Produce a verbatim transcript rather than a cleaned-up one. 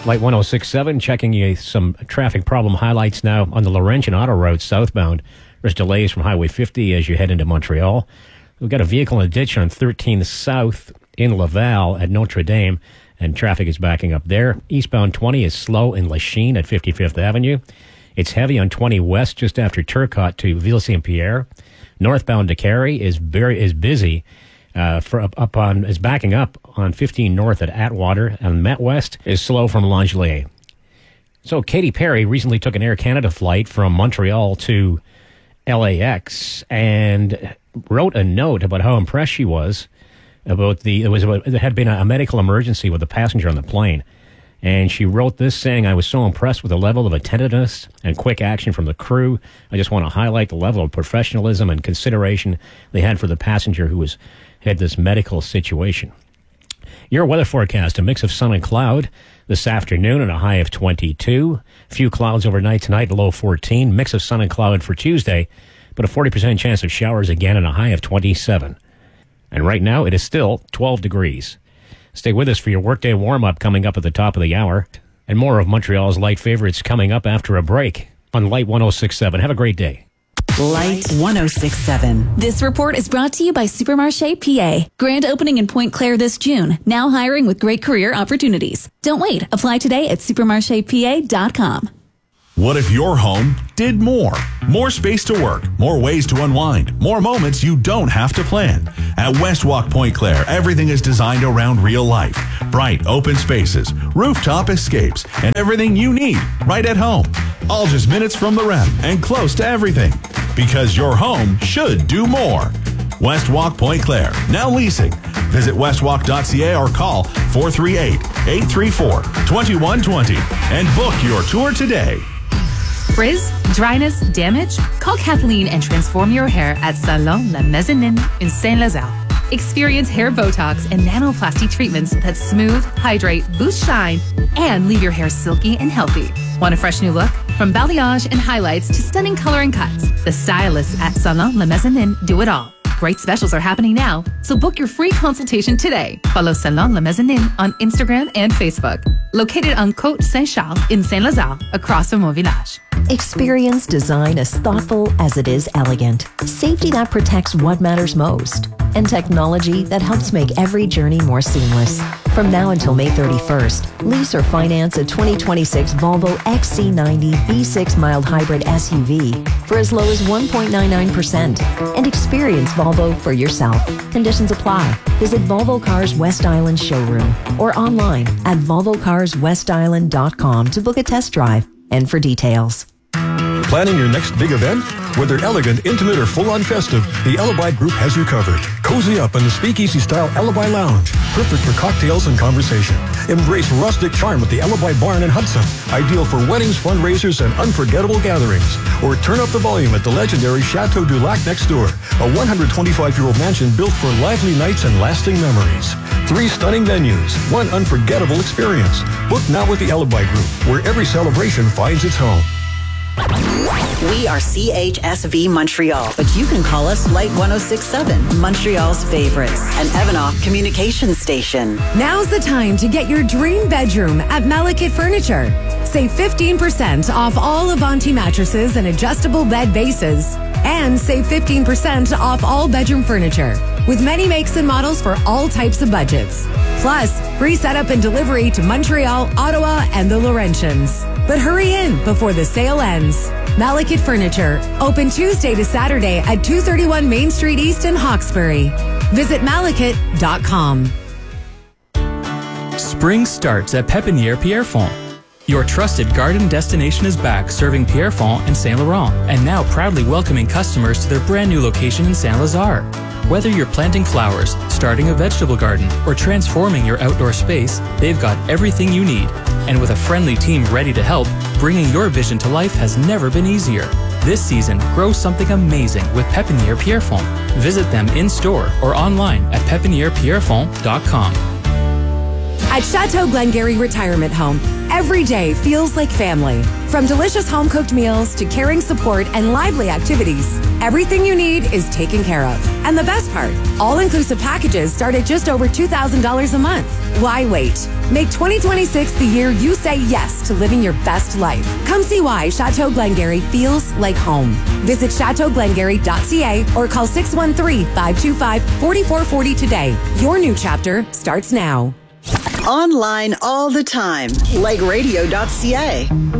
Light one oh six point seven, checking you some traffic problem highlights now on the Laurentian Auto Road southbound. There's delays from Highway fifty as you head into Montreal. We've got a vehicle in a ditch on thirteen South in Laval at Notre Dame, and traffic is backing up there. Eastbound twenty is slow in Lachine at fifty-fifth Avenue. It's heavy on twenty West just after Turcotte to Ville-Saint-Pierre. Northbound to Carey is very is busy. Uh, for up, up on is backing up on fifteen North at Atwater, and Met West is slow from Langelier. So Katy Perry recently took an Air Canada flight from Montreal to L A X and wrote a note about how impressed she was about the it was about, there had been a medical emergency with a passenger on the plane, and she wrote this saying, "I was so impressed with the level of attentiveness and quick action from the crew. I just want to highlight the level of professionalism and consideration they had for the passenger who was had this medical situation." Your weather forecast: a mix of sun and cloud this afternoon and a high of twenty-two. Few clouds overnight tonight, low fourteen. Mix of sun and cloud for Tuesday, but a forty percent chance of showers again and a high of twenty-seven. And right now it is still twelve degrees. Stay with us for your workday warm-up coming up at the top of the hour. And more of Montreal's light favorites coming up after a break on Light one oh six point seven. Have a great day. Light one oh six point seven. This report is brought to you by Supermarché P A. Grand opening in Pointe Claire this June. Now hiring with great career opportunities. Don't wait. Apply today at supermarché p a dot com. What if your home did more? More space to work, more ways to unwind, more moments you don't have to plan. At Westwalk Pointe Claire, everything is designed around real life. Bright, open spaces, rooftop escapes, and everything you need right at home. All just minutes from the rep and close to everything. Because your home should do more. Westwalk Pointe Claire, now leasing. Visit westwalk dot c a or call four three eight, eight three four, two one two zero and book your tour today. Frizz, dryness, damage? Call Kathleen and transform your hair at Salon La Mezzanine in Saint-Lazare. Experience hair Botox and nanoplasty treatments that smooth, hydrate, boost shine, and leave your hair silky and healthy. Want a fresh new look? From balayage and highlights to stunning color and cuts, the stylists at Salon La Mezzanine do it all. Great specials are happening now, so book your free consultation today. Follow Salon La Mezzanine on Instagram and Facebook. Located on Côte Saint-Charles in Saint-Lazare, across from Mon Village. Experience design as thoughtful as it is elegant. Safety that protects what matters most. And technology that helps make every journey more seamless. From now until May thirty-first, lease or finance a twenty twenty-six Volvo X C ninety B six mild hybrid S U V for as low as one point nine nine percent. And experience Volvo for yourself. Conditions apply. Visit Volvo Cars West Island showroom or online at volvo cars west island dot com to book a test drive and for details. Planning your next big event? Whether elegant, intimate, or full-on festive, the Alibi Group has you covered. Cozy up in the speakeasy-style Alibi Lounge. Perfect for cocktails and conversation. Embrace rustic charm at the Alibi Barn in Hudson. Ideal for weddings, fundraisers, and unforgettable gatherings. Or turn up the volume at the legendary Chateau du Lac next door. A one hundred twenty-five-year-old mansion built for lively nights and lasting memories. Three stunning venues. One unforgettable experience. Book now with the Alibi Group, where every celebration finds its home. We are C H S V Montreal, but you can call us Light one oh six point seven, Montreal's favorites, an Evanoff communication station. Now's the time to get your dream bedroom at Malekith Furniture. Save fifteen percent off all Avanti mattresses and adjustable bed bases. And save fifteen percent off all bedroom furniture. With many makes and models for all types of budgets. Plus, free setup and delivery to Montreal, Ottawa, and the Laurentians. But hurry in before the sale ends. Malekith Furniture, open Tuesday to Saturday at two thirty-one Main Street East in Hawkesbury. Visit malekith dot com. Spring starts at Pépinière Pierrefonds. Your trusted garden destination is back, serving Pierrefonds and Saint Laurent, and now proudly welcoming customers to their brand new location in Saint-Lazare. Whether you're planting flowers, starting a vegetable garden, or transforming your outdoor space, they've got everything you need. And with a friendly team ready to help, bringing your vision to life has never been easier. This season, grow something amazing with Pépinière Pierrefonds. Visit them in-store or online at pépinière pierrefonds dot com. At Chateau Glengarry Retirement Home, every day feels like family. From delicious home-cooked meals to caring support and lively activities, everything you need is taken care of. And the best part, all-inclusive packages start at just over two thousand dollars a month. Why wait? Make twenty twenty-six the year you say yes to living your best life. Come see why Chateau Glengarry feels like home. Visit chateau glengarry dot c a or call six one three, five two five, four four four zero today. Your new chapter starts now. Online all the time, like radio dot c a.